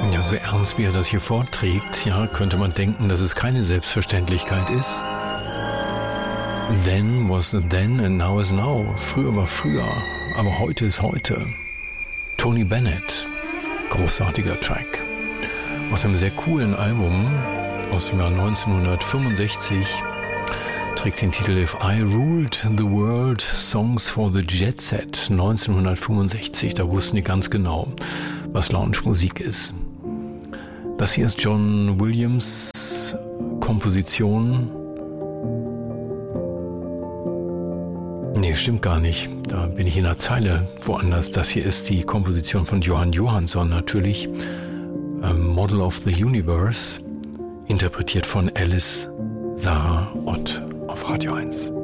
Ja, so ernst wie er das hier vorträgt, ja, könnte man denken, dass es keine Selbstverständlichkeit ist. Then was then and now is now. Früher war früher, aber heute ist heute. Tony Bennett, großartiger Track. Aus einem sehr coolen Album aus dem Jahr 1965, trägt den Titel If I Ruled the World, Songs for the Jet Set. 1965, da wussten die ganz genau, was Lounge-Musik ist. Das hier ist John Williams Komposition. Nee, stimmt gar nicht. Da bin ich in der Zeile woanders. Das hier ist die Komposition von Johann Johansson natürlich. Model of the Universe, interpretiert von Alice Sarah Ott auf Radio 1.